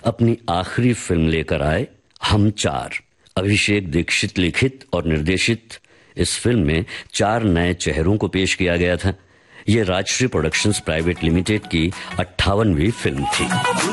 अपनी आखिरी फिल्म लेकर आए, हम चार। अभिषेक दीक्षित लिखित और निर्देशित इस फिल्म में 4 नए चेहरों को पेश किया गया था। ये राजश्री प्रोडक्शंस प्राइवेट लिमिटेड की 58वीं फिल्म थी।